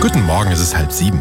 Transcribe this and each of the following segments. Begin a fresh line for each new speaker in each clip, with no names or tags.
Guten Morgen, es ist 6:30.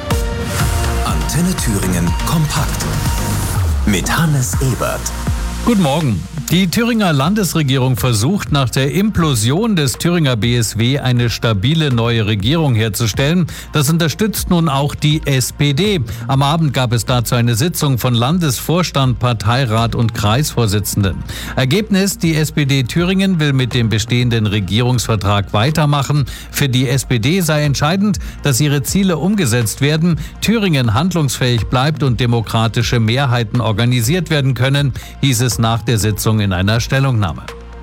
Antenne Thüringen kompakt mit Hannes Ebert.
Guten Morgen. Die Thüringer Landesregierung versucht nach der Implosion des Thüringer BSW eine stabile neue Regierung herzustellen. Das unterstützt nun auch die SPD. Am Abend gab es dazu eine Sitzung von Landesvorstand, Parteirat und Kreisvorsitzenden. Ergebnis: Die SPD Thüringen will mit dem bestehenden Regierungsvertrag weitermachen. Für die SPD sei entscheidend, dass ihre Ziele umgesetzt werden, Thüringen handlungsfähig bleibt und demokratische Mehrheiten organisiert werden können, hieß es nach der Sitzung in einer Stellungnahme.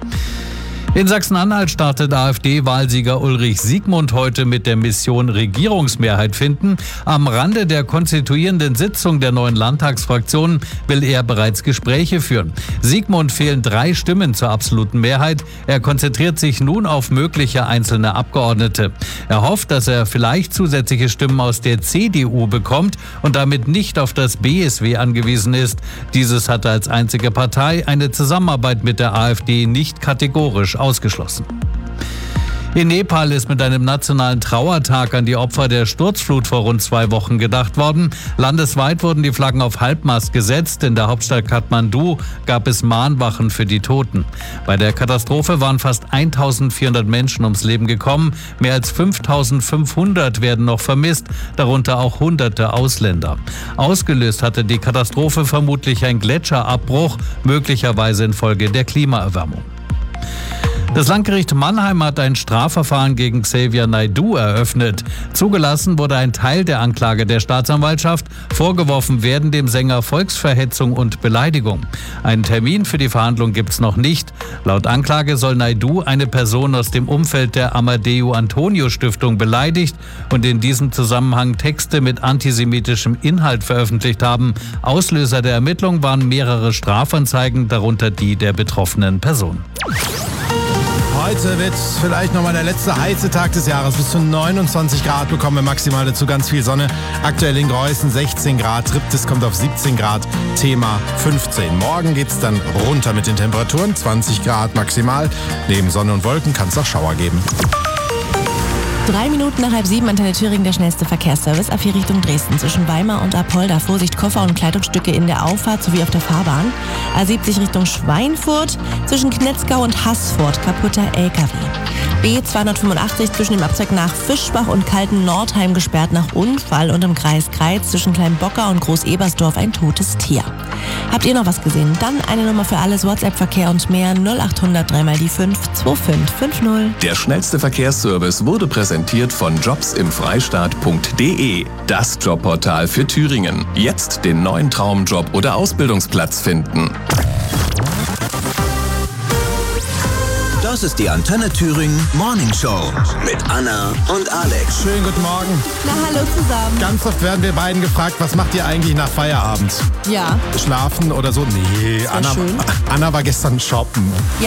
In Sachsen-Anhalt startet AfD-Wahlsieger Ulrich Siegmund heute mit der Mission Regierungsmehrheit finden. Am Rande der konstituierenden Sitzung der neuen Landtagsfraktionen will er bereits Gespräche führen. Siegmund fehlen 3 Stimmen zur absoluten Mehrheit. Er konzentriert sich nun auf mögliche einzelne Abgeordnete. Er hofft, dass er vielleicht zusätzliche Stimmen aus der CDU bekommt und damit nicht auf das BSW angewiesen ist. Dieses hatte als einzige Partei eine Zusammenarbeit mit der AfD nicht kategorisch ausgeschlossen. In Nepal ist mit einem nationalen Trauertag an die Opfer der Sturzflut vor rund 2 Wochen gedacht worden. Landesweit wurden die Flaggen auf Halbmast gesetzt. In der Hauptstadt Kathmandu gab es Mahnwachen für die Toten. Bei der Katastrophe waren fast 1400 Menschen ums Leben gekommen. Mehr als 5500 werden noch vermisst, darunter auch Hunderte Ausländer. Ausgelöst hatte die Katastrophe vermutlich ein Gletscherabbruch, möglicherweise infolge der Klimaerwärmung. Das Landgericht Mannheim hat ein Strafverfahren gegen Xavier Naidoo eröffnet. Zugelassen wurde ein Teil der Anklage der Staatsanwaltschaft. Vorgeworfen werden dem Sänger Volksverhetzung und Beleidigung. Einen Termin für die Verhandlung gibt's noch nicht. Laut Anklage soll Naidoo eine Person aus dem Umfeld der Amadeo Antonio Stiftung beleidigt und in diesem Zusammenhang Texte mit antisemitischem Inhalt veröffentlicht haben. Auslöser der Ermittlung waren mehrere Strafanzeigen, darunter die der betroffenen Person.
Heute wird vielleicht nochmal der letzte heiße Tag des Jahres. Bis zu 29 Grad bekommen wir maximal, dazu ganz viel Sonne. Aktuell in Greußen 16 Grad, Triptis kommt auf 17 Grad, Thema 15. Morgen geht's dann runter mit den Temperaturen, 20 Grad maximal. Neben Sonne und Wolken kann es auch Schauer geben.
3 Minuten nach 6:30, Antenne Thüringen, der schnellste Verkehrsservice. A4 Richtung Dresden zwischen Weimar und Apolda. Vorsicht, Koffer und Kleidungsstücke in der Auffahrt sowie auf der Fahrbahn. A70 Richtung Schweinfurt zwischen Knetzgau und Haßfurt. Kaputter LKW. B285 zwischen dem Abzweig nach Fischbach und Kalten-Nordheim gesperrt nach Unfall und im Kreis Kreiz zwischen Kleinbocker und Groß-Ebersdorf ein totes Tier. Habt ihr noch was gesehen? Dann eine Nummer für alles, WhatsApp-Verkehr und mehr 0800 3x5 2550.
Der schnellste Verkehrsservice wurde präsentiert von jobsimfreistaat.de. Das Jobportal für Thüringen. Jetzt den neuen Traumjob oder Ausbildungsplatz finden. Das ist die Antenne Thüringen Morning Show mit Anna und Alex.
Schönen guten Morgen.
Na, hallo zusammen.
Ganz oft werden wir beiden gefragt, was macht ihr eigentlich nach Feierabend?
Ja.
Schlafen oder so? Nee,
Schön.
Anna war gestern shoppen.
Ja,